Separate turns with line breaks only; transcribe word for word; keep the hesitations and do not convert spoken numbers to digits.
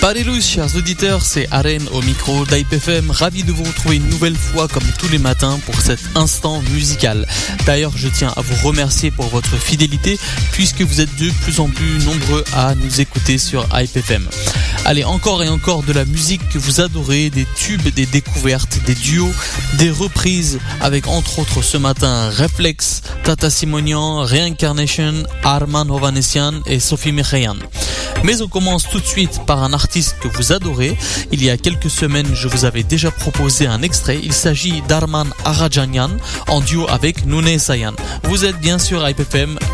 Salut chers auditeurs, c'est Aren au micro d'Hype F M, ravi de vous retrouver une nouvelle fois comme tous les matins pour cet instant musical. D'ailleurs, je tiens à vous remercier pour votre fidélité puisque vous êtes de plus en plus nombreux à nous écouter sur Hype F M. Allez, encore et encore de la musique que vous adorez, des tubes, des découvertes, des duos, des reprises avec entre autres ce matin Reflex, Tata Simonian, Reincarnation, Arman Hovhanessian et Sophie Mikhayan. Mais on commence tout de suite par un artiste que vous adorez. Il y a quelques semaines, je vous avais déjà proposé un extrait. Il s'agit d'Arman Arajanian en duo avec Noune Sayan. Vous êtes bien sur Hype F M,